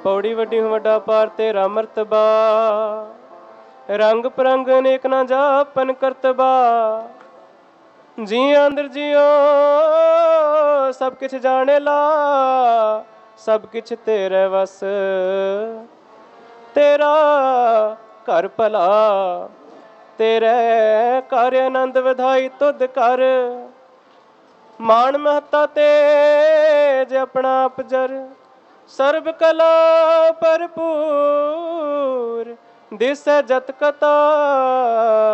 पौड़ी वड्डी वड्डा पार तेरा मर्तबा, रंग परंग अनेक ना जापन करतबा। जी अंदर जियो सब किछ जाने ला, सब किछ तेरे वस तेरा घर भला। तेरे कर आनंद वधाई तुद कर, मान महता तेज अपना अपजर। सर्ब कला भरपूर दिसै जत कता,